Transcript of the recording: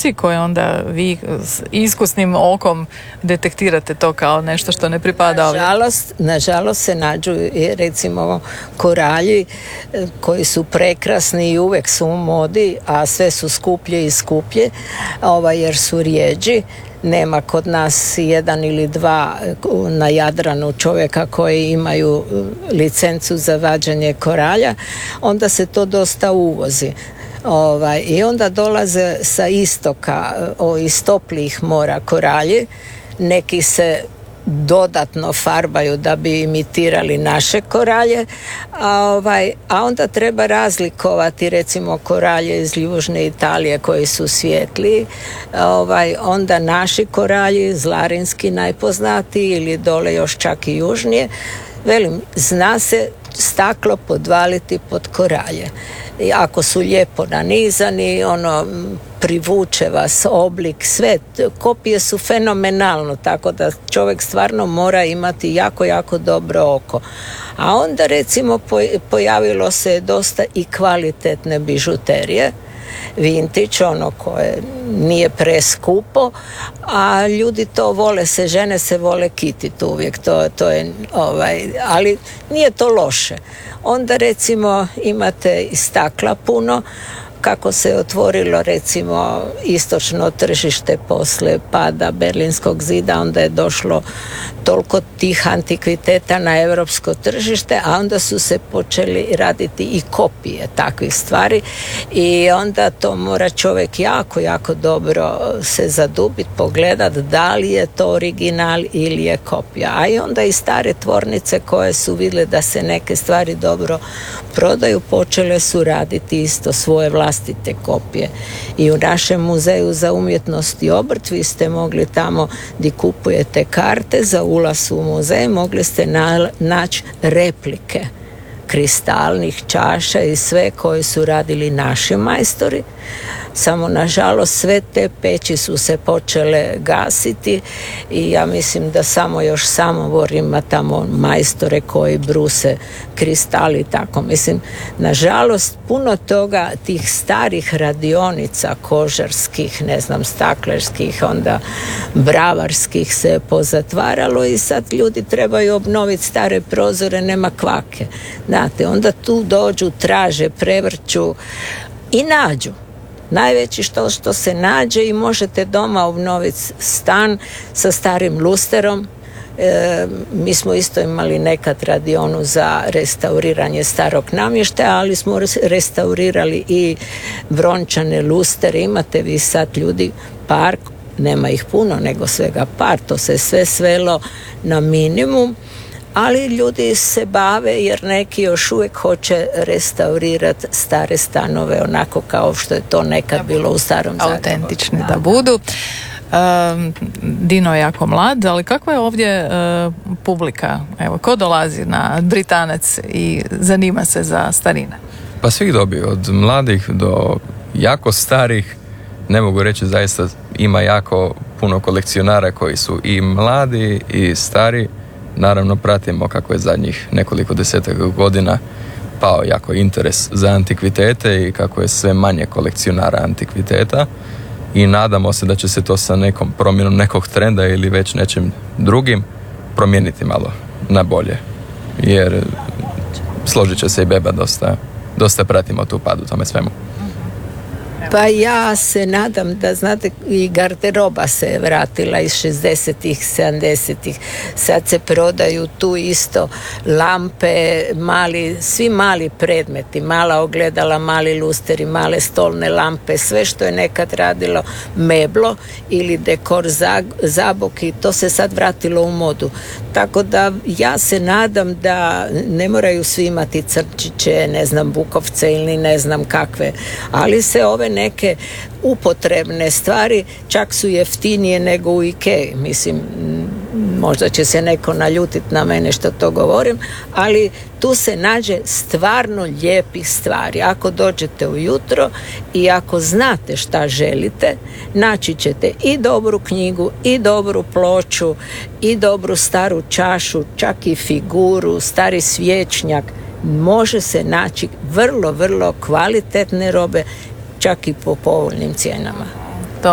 reakcije koje onda vi s iskusnim okom detektirate to kao nešto što ne pripada ovdje? Nažalost se nađu recimo koralji koji su prekrasni i uvijek su u modi, a sve su skuplje i skuplje jer su rijeđi. Nema kod nas jedan ili dva na Jadranu čovjeka koji imaju licencu za vađenje koralja, onda se to dosta uvozi. I onda dolaze sa istoka, iz toplih mora koralji, neki se dodatno farbaju da bi imitirali naše koralje, a onda treba razlikovati recimo koralje iz južne Italije koji su svjetliji, onda naši koralji, zlarinski najpoznatiji ili dole još čak i južnije. Velim, zna se staklo podvaliti pod koralje. I ako su lijepo nanizani, privuče vas oblik, sve, kopije su fenomenalno, tako da čovjek stvarno mora imati jako, jako dobro oko. A onda recimo pojavilo se dosta i kvalitetne bižuterije, vintage, koje nije preskupo, a ljudi to vole, žene se vole kititi uvijek, to je, ali nije to loše. Onda recimo imate i stakla puno, kako se otvorilo recimo istočno tržište posle pada Berlinskog zida, onda je došlo toliko tih antikviteta na europsko tržište, a onda su se počeli raditi i kopije takvih stvari i onda to mora čovjek jako, jako dobro se zadubiti, pogledat da li je to original ili je kopija. A i onda i stare tvornice koje su vidjele da se neke stvari dobro prodaju, počele su raditi isto svoje vlastite kopije. I u našem muzeju za umjetnost i obrt vi ste mogli tamo gdje kupujete karte za ulaz u muzej, mogli ste naći replike kristalnih čaša i sve koje su radili naši majstori. Samo nažalost sve te peći su se počele gasiti i ja mislim da samo još Samobor ima tamo majstore koji bruse kristali i tako. Mislim, nažalost puno toga tih starih radionica kožarskih, staklerskih, onda bravarskih se pozatvaralo i sad ljudi trebaju obnoviti stare prozore, nema kvake. Znate, onda tu dođu, traže, prevrću i nađu. Najveći što se nađe i možete doma obnoviti stan sa starim lusterom. Mi smo isto imali nekad radionu za restauriranje starog namještaja, ali smo restaurirali i brončane lustere. Imate vi sad ljudi par, nema ih puno nego svega par, to se sve svelo na minimum, ali ljudi se bave jer neki još uvijek hoće restaurirati stare stanove onako kao što je to nekad bilo u starom Zagrebu. Autentični da budu. Dino je jako mlad, ali kakva je ovdje publika? Evo, ko dolazi na Britanac i zanima se za starine? Pa svih dobi, od mladih do jako starih. Ne mogu reći, zaista ima jako puno kolekcionara koji su i mladi i stari. Naravno pratimo kako je zadnjih nekoliko desetaka godina pao jako interes za antikvitete i kako je sve manje kolekcionara antikviteta i nadamo se da će se to sa nekom promjenom nekog trenda ili već nečim drugim promijeniti malo na bolje, jer složit će se i Beba, dosta pratimo tu pad u tome svemu. Pa ja se nadam da, znate, i garderoba se je vratila iz 60-ih, 70-ih. Sad se prodaju tu isto lampe, svi mali predmeti, mala ogledala, mali lusteri, male stolne lampe, sve što je nekad radilo meblo ili dekor zaboki, to se sad vratilo u modu. Tako da ja se nadam da ne moraju svi imati crčiće, bukovce ili ne znam kakve, ali se ove neke upotrebne stvari čak su jeftinije nego u Ikei. Mislim, možda će se neko naljutiti na mene što to govorim, ali tu se nađe stvarno lijepih stvari. Ako dođete ujutro i ako znate šta želite, naći ćete i dobru knjigu, i dobru ploču, i dobru staru čašu, čak i figuru, stari svječnjak. Može se naći vrlo, vrlo kvalitetne robe, čak i po povoljnim cijenama.